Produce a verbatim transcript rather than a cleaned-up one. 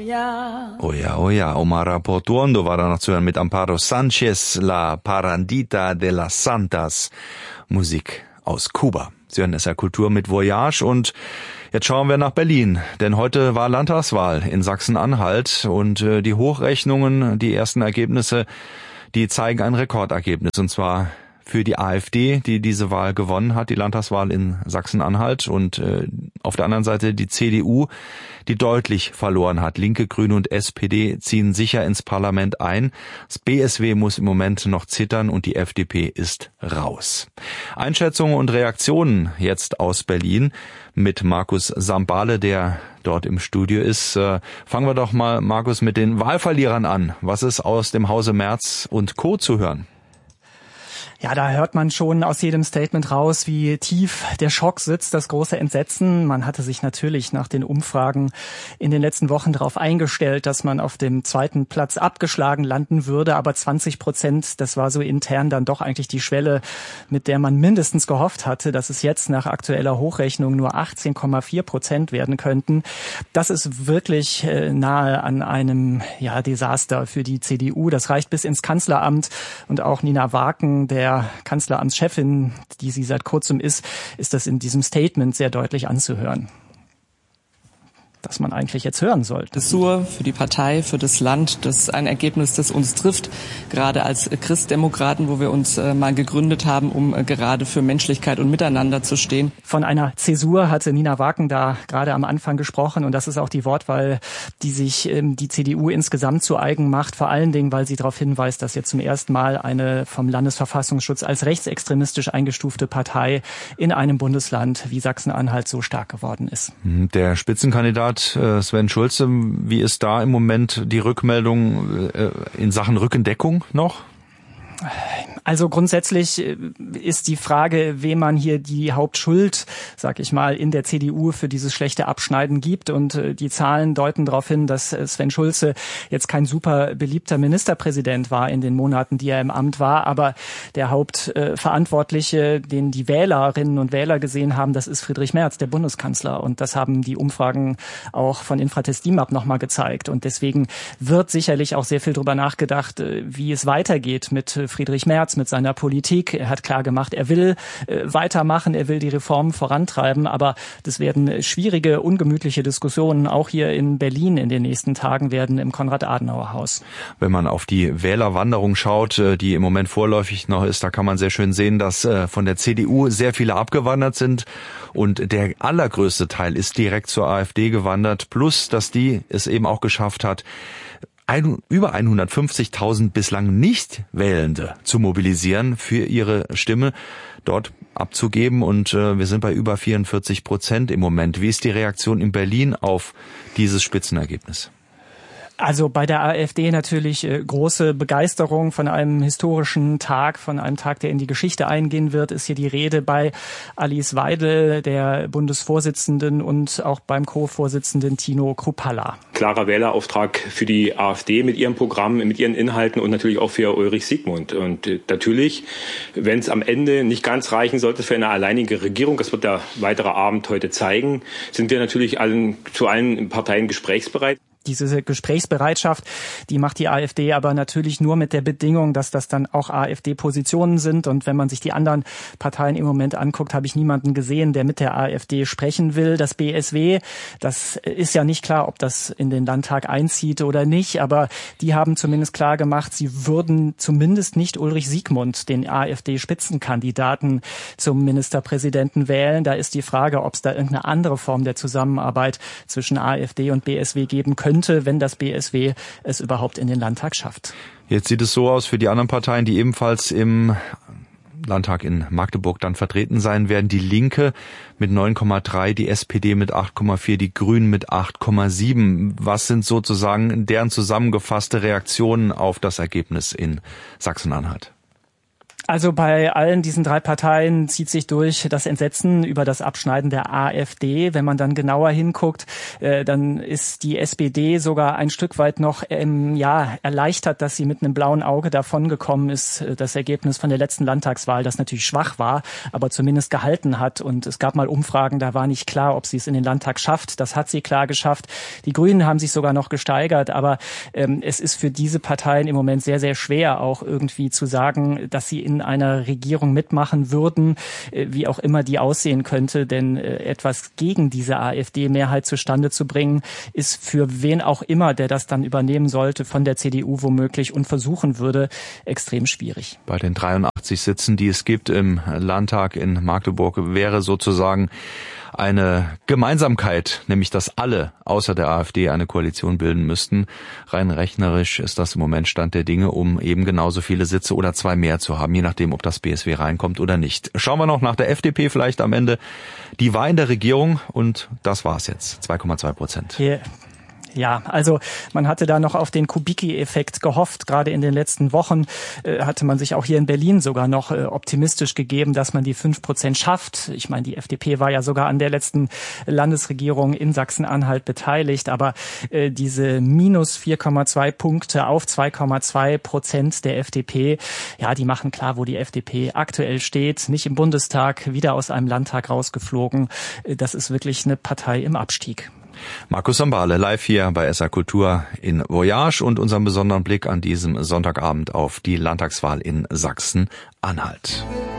ja. Oh ja, oh ja. Omar Portuondo war da noch zu hören mit Amparo Sanchez, La Parandita de las Santas. Musik aus Kuba. Sie hören S R Kultur mit Voyage und jetzt schauen wir nach Berlin, denn heute war Landtagswahl in Sachsen-Anhalt und äh, die Hochrechnungen, die ersten Ergebnisse, die zeigen ein Rekordergebnis und zwar für die AfD, die diese Wahl gewonnen hat, die Landtagswahl in Sachsen-Anhalt und äh, auf der anderen Seite die C D U, die deutlich verloren hat. Linke, Grüne und S P D ziehen sicher ins Parlament ein. Das B S W muss im Moment noch zittern und die F D P ist raus. Einschätzungen und Reaktionen jetzt aus Berlin mit Markus Sambale, der dort im Studio ist. Äh, fangen wir doch mal, Markus, mit den Wahlverlierern an. Was ist aus dem Hause Merz und Co. zu hören? Ja, da hört man schon aus jedem Statement raus, wie tief der Schock sitzt, das große Entsetzen. Man hatte sich natürlich nach den Umfragen in den letzten Wochen darauf eingestellt, dass man auf dem zweiten Platz abgeschlagen landen würde. Aber zwanzig Prozent, das war so intern dann doch eigentlich die Schwelle, mit der man mindestens gehofft hatte, dass es jetzt nach aktueller Hochrechnung nur achtzehn Komma vier Prozent werden könnten. Das ist wirklich nahe an einem ja, Desaster für die C D U. Das reicht bis ins Kanzleramt und auch Nina Waken, der der Kanzleramtschefin, die sie seit kurzem ist, ist das in diesem Statement sehr deutlich anzuhören. Das man eigentlich jetzt hören sollte. Zäsur für die Partei, für das Land, das ist ein Ergebnis, das uns trifft, gerade als Christdemokraten, wo wir uns äh, mal gegründet haben, um äh, gerade für Menschlichkeit und Miteinander zu stehen. Von einer Zäsur hatte Nina Waken da gerade am Anfang gesprochen und das ist auch die Wortwahl, die sich ähm, die C D U insgesamt zu eigen macht, vor allen Dingen, weil sie darauf hinweist, dass jetzt zum ersten Mal eine vom Landesverfassungsschutz als rechtsextremistisch eingestufte Partei in einem Bundesland wie Sachsen-Anhalt so stark geworden ist. Der Spitzenkandidat Sven Schulze, wie ist da im Moment die Rückmeldung in Sachen Rückendeckung noch? Also grundsätzlich ist die Frage, wem man hier die Hauptschuld, sag ich mal, in der C D U für dieses schlechte Abschneiden gibt. Und die Zahlen deuten darauf hin, dass Sven Schulze jetzt kein super beliebter Ministerpräsident war in den Monaten, die er im Amt war. Aber der Hauptverantwortliche, den die Wählerinnen und Wähler gesehen haben, das ist Friedrich Merz, der Bundeskanzler. Und das haben die Umfragen auch von Infratest D I M A P nochmal gezeigt. Und deswegen wird sicherlich auch sehr viel drüber nachgedacht, wie es weitergeht mit Friedrich Merz, mit seiner Politik. Er hat klar gemacht, er will äh, weitermachen, er will die Reformen vorantreiben, aber das werden schwierige, ungemütliche Diskussionen auch hier in Berlin in den nächsten Tagen werden im Konrad-Adenauer-Haus. Wenn man auf die Wählerwanderung schaut, die im Moment vorläufig noch ist, da kann man sehr schön sehen, dass äh, von der C D U sehr viele abgewandert sind und der allergrößte Teil ist direkt zur AfD gewandert, plus dass die es eben auch geschafft hat, Ein, über hundertfünfzigtausend bislang Nicht-Wählende zu mobilisieren, für ihre Stimme dort abzugeben. Und äh, wir sind bei über vierundvierzig Prozent im Moment. Wie ist die Reaktion in Berlin auf dieses Spitzenergebnis? Also bei der AfD natürlich äh, große Begeisterung von einem historischen Tag, von einem Tag, der in die Geschichte eingehen wird, ist hier die Rede bei Alice Weidel, der Bundesvorsitzenden, und auch beim Co-Vorsitzenden Tino Kruppalla. Klarer Wählerauftrag für die AfD mit ihrem Programm, mit ihren Inhalten und natürlich auch für Ulrich Siegmund. Und äh, natürlich, wenn es am Ende nicht ganz reichen sollte für eine alleinige Regierung, das wird der weitere Abend heute zeigen, sind wir natürlich allen, zu allen Parteien gesprächsbereit. Diese Gesprächsbereitschaft, die macht die AfD aber natürlich nur mit der Bedingung, dass das dann auch AfD-Positionen sind. Und wenn man sich die anderen Parteien im Moment anguckt, habe ich niemanden gesehen, der mit der AfD sprechen will. Das B S W, das ist ja nicht klar, ob das in den Landtag einzieht oder nicht. Aber die haben zumindest klar gemacht, sie würden zumindest nicht Ulrich Siegmund, den AfD-Spitzenkandidaten, zum Ministerpräsidenten wählen. Da ist die Frage, ob es da irgendeine andere Form der Zusammenarbeit zwischen AfD und B S W geben könnte, wenn das B S W es überhaupt in den Landtag schafft. Jetzt sieht es so aus für die anderen Parteien, die ebenfalls im Landtag in Magdeburg dann vertreten sein werden. Die Linke mit neun Komma drei, die S P D mit acht Komma vier, die Grünen mit acht Komma sieben. Was sind sozusagen deren zusammengefasste Reaktionen auf das Ergebnis in Sachsen-Anhalt? Also bei allen diesen drei Parteien zieht sich durch das Entsetzen über das Abschneiden der AfD. Wenn man dann genauer hinguckt, äh, dann ist die S P D sogar ein Stück weit noch ähm, ja erleichtert, dass sie mit einem blauen Auge davongekommen ist. Das Ergebnis von der letzten Landtagswahl, das natürlich schwach war, aber zumindest gehalten hat. Und es gab mal Umfragen, da war nicht klar, ob sie es in den Landtag schafft. Das hat sie klar geschafft. Die Grünen haben sich sogar noch gesteigert, aber ähm, es ist für diese Parteien im Moment sehr, sehr schwer, auch irgendwie zu sagen, dass sie in einer Regierung mitmachen würden, wie auch immer die aussehen könnte. Denn etwas gegen diese AfD-Mehrheit zustande zu bringen, ist für wen auch immer, der das dann übernehmen sollte, von der C D U womöglich und versuchen würde, extrem schwierig. Bei den dreiundachtzig Sitzen, die es gibt im Landtag in Magdeburg, wäre sozusagen eine Gemeinsamkeit, nämlich dass alle außer der AfD eine Koalition bilden müssten. Rein rechnerisch ist das im Moment Stand der Dinge, um eben genauso viele Sitze oder zwei mehr zu haben, je nachdem, ob das B S W reinkommt oder nicht. Schauen wir noch nach der F D P vielleicht am Ende. Die war in der Regierung und das war's jetzt, zwei Komma zwei Prozent. Yeah. Ja, also man hatte da noch auf den Kubicki-Effekt gehofft. Gerade in den letzten Wochen äh, hatte man sich auch hier in Berlin sogar noch äh, optimistisch gegeben, dass man die fünf Prozent schafft. Ich meine, die F D P war ja sogar an der letzten Landesregierung in Sachsen-Anhalt beteiligt. Aber äh, diese minus vier Komma zwei Punkte auf zwei Komma zwei Prozent der F D P, ja, die machen klar, wo die F D P aktuell steht. Nicht im Bundestag, wieder aus einem Landtag rausgeflogen. Äh, das ist wirklich eine Partei im Abstieg. Markus Sambale live hier bei S R Kultur in Voyage und unserem besonderen Blick an diesem Sonntagabend auf die Landtagswahl in Sachsen-Anhalt.